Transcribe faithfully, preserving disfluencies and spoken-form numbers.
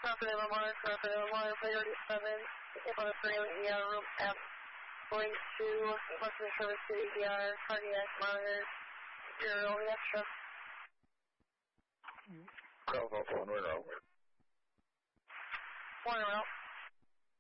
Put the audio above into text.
Southern Lamar, Southern Lamar, Priority seven, on the three E R room F, going to Western Service to E R, cardiac monitor, zero, yes, sir. Bravo, one route. One route.